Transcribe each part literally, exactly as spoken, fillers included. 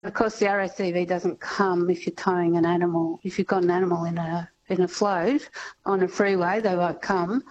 Of course, the R A C V doesn't come if you're towing an animal. If you've got an animal in a in a float on a freeway, they won't come,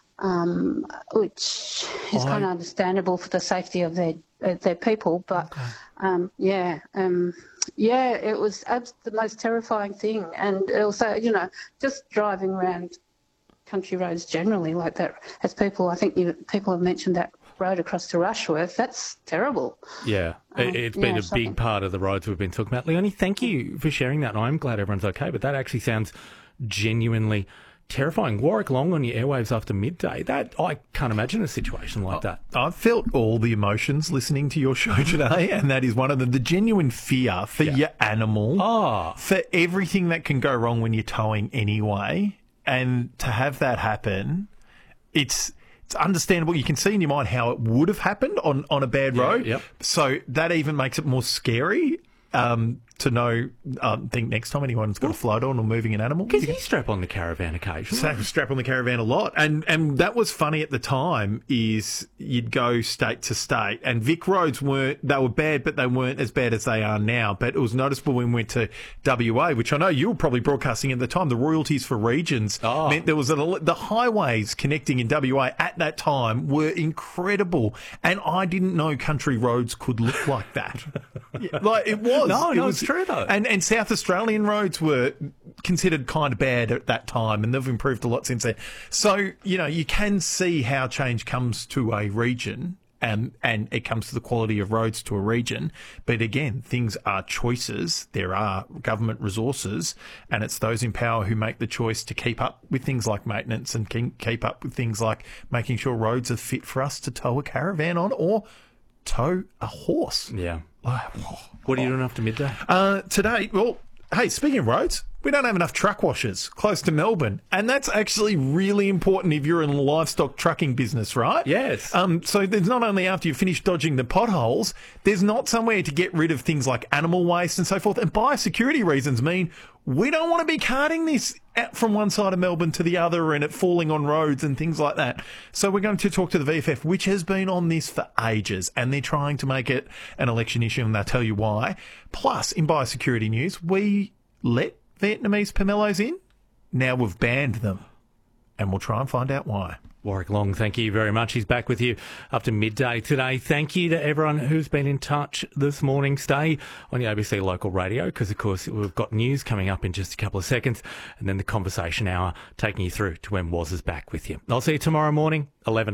um, which is I... kind of understandable for the safety of their uh, their people. But okay. um, yeah, um, yeah, it was abs- the most terrifying thing, and also, you know, just driving around country roads generally like that. As people, I think you, people have mentioned that road across to Rushworth. That's terrible. Yeah, um, it's been yeah, a shocking. big part of the roads we've been talking about. Leonie, thank you for sharing that. And I'm glad everyone's okay, but that actually sounds genuinely terrifying. Warwick Long on your airwaves after midday. That I can't imagine a situation like that. I've felt all the emotions listening to your show today, and that is one of them. The genuine fear for Yeah. your animal, Oh. for everything that can go wrong when you're towing anyway, and to have that happen, it's it's understandable. You can see in your mind how it would have happened on, on a bad Yeah, road. yep. So that even makes it more scary. Um, to know, I um, think next time anyone's got a float on or moving an animal. Because you strap on the caravan occasionally. So strap on the caravan a lot. And and that was funny at the time, is you'd go state to state, and Vic roads weren't, they were bad, but they weren't as bad as they are now. But it was noticeable when we went to W A, which I know you were probably broadcasting at the time. The royalties for regions Oh. meant there was a, the highways connecting in W A at that time were incredible. And I didn't know country roads could look like that. Yeah, like it was. No, it no, was, it's true though. And, and South Australian roads were considered kind of bad at that time, and they've improved a lot since then. So, you know, you can see how change comes to a region, and, and it comes to the quality of roads to a region. But again, things are choices. There are government resources, and it's those in power who make the choice to keep up with things like maintenance and ke- keep up with things like making sure roads are fit for us to tow a caravan on or tow a horse. Yeah. Like, What are you doing after midday? Uh, today, well, hey, speaking of roads, we don't have enough truck washers close to Melbourne, and that's actually really important if you're in the livestock trucking business, right? Yes. Um, so there's not only after you've finished dodging the potholes, there's not somewhere to get rid of things like animal waste and so forth, and biosecurity reasons mean we don't want to be carting this out from one side of Melbourne to the other and it falling on roads and things like that. So we're going to talk to the V F F, which has been on this for ages, and they're trying to make it an election issue, and they'll tell you why. Plus, in biosecurity news, we let Vietnamese pomelos in. Now we've banned them, and we'll try and find out why. Warwick Long, thank you very much. He's back with you up to midday today. Thank you to everyone who's been in touch this morning. Stay on the A B C local radio because, of course, we've got news coming up in just a couple of seconds, and then the conversation hour taking you through to when Woz is back with you. I'll see you tomorrow morning, eleven.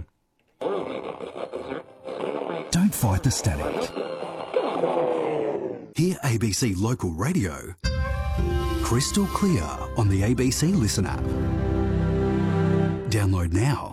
Don't fight the static. Hear A B C local radio crystal clear on the A B C Listen app. Download now.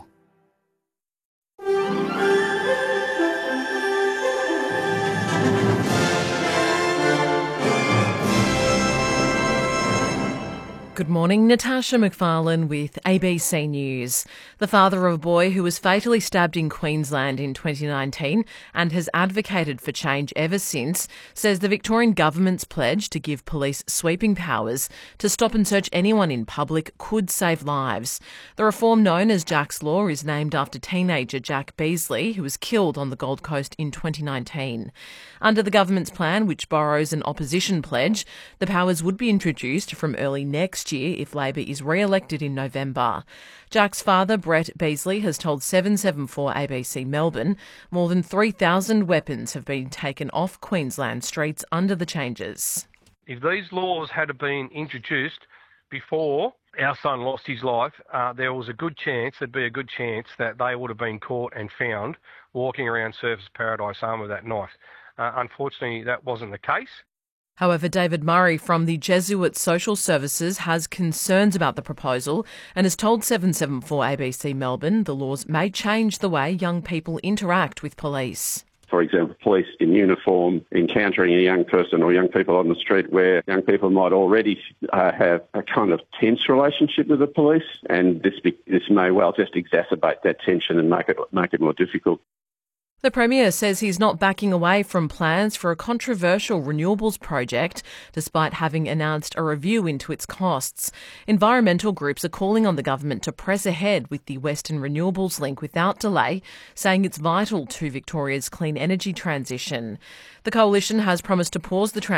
Good morning, Natasha McFarlane with A B C News. The father of a boy who was fatally stabbed in Queensland in twenty nineteen and has advocated for change ever since says the Victorian government's pledge to give police sweeping powers to stop and search anyone in public could save lives. The reform known as Jack's Law is named after teenager Jack Beasley, who was killed on the Gold Coast in twenty nineteen. Under the government's plan, which borrows an opposition pledge, the powers would be introduced from early next year if Labor is re-elected in November. Jack's father, Brett Beasley, has told seven seventy-four A B C Melbourne more than three thousand weapons have been taken off Queensland streets under the changes. If these laws had been introduced before our son lost his life, uh, there was a good chance, there'd be a good chance that they would have been caught and found walking around Surfers Paradise armed with that knife. Uh, unfortunately, that wasn't the case. However, David Murray from the Jesuit Social Services has concerns about the proposal and has told seven seventy-four A B C Melbourne the laws may change the way young people interact with police. For example, police in uniform encountering a young person or young people on the street where young people might already uh, have a kind of tense relationship with the police, and this be, this may well just exacerbate that tension and make it make it more difficult. The Premier says he's not backing away from plans for a controversial renewables project, despite having announced a review into its costs. Environmental groups are calling on the government to press ahead with the Western Renewables link without delay, saying it's vital to Victoria's clean energy transition. The coalition has promised to pause the transition